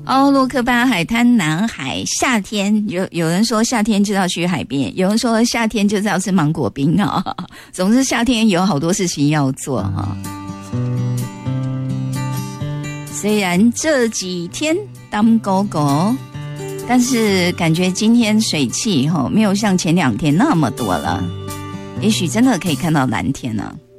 洛克巴海滩南海，夏天有人说夏天就要去海边，有人说夏天就是要吃芒果冰啊。总之夏天有好多事情要做啊。虽然这几天当狗狗，但是感觉今天水汽没有像前2天那么多了，也许真的可以看到蓝天了。